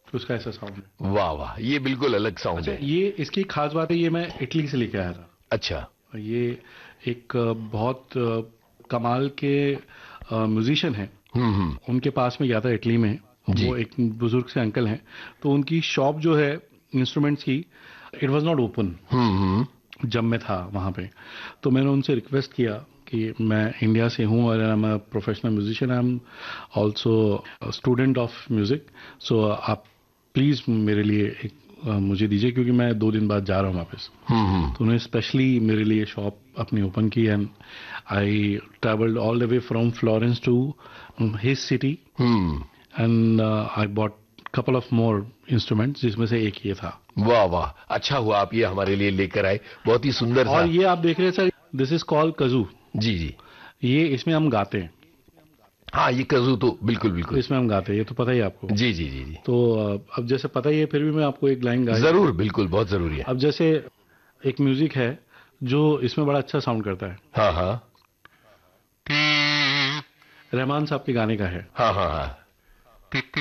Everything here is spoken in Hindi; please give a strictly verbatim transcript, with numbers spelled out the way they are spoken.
उसका ऐसा साउंड है। वाह वाह, ये बिल्कुल अलग साउंड अच्छा, है। ये इसकी खास बात है, ये मैं इटली से लेके आया था। अच्छा। ये एक अ, बहुत अ, कमाल के म्यूजिशियन हैं। हम्म हम्म। उनके पास में गया था इटली में। जी। वो एक बुजुर्ग से अंकल हैं। तो उनकी शॉप जो है इंस्ट्रूमेंट्स की, इट वाज नॉट ओपन हम्म हम्म। जब मैं था वहाँ पे। तो मैंने उनसे रिक्वेस्ट किया कि मैं इंडिया से हूँ और I am a professional musician, I am also student of music, सो आप प्लीज़ मेरे लिए एक अ, मुझे दीजिए, क्योंकि मैं दो दिन बाद जा रहा हूँ वापस। हम्म हम्म। तो उन्होंने स्पेशली मेरे लिए शॉप अपनी ओपन की and I travelled all the way from Florence to his city hmm. And I bought couple of more instruments, जिसमें से एक ये था। वाह वाह, अच्छा हुआ आप ये हमारे लिए लेकर आए, बहुत ही सुंदर और सा। ये आप देख रहे हैं सर, दिस इज कॉल्ड कजू। जी जी। ये इसमें हम गाते हैं। हाँ, ये कजू तो बिल्कुल बिल्कुल। इसमें हम गाते हैं, ये तो पता ही है आपको। जी जी जी जी। तो अ, अब जैसे पता ही है, फिर भी मैं आपको एक लाइन गा ही जरूर, सकता बिल्कुल, बहुत जरूरी है। हूं। अब जैसे एक म्यूजिक है जो इसमें बड़ा अच्छा साउंड करता है, हाँ हाँ। रहमान साहब के गाने का है। हाँ हाँ हाँ।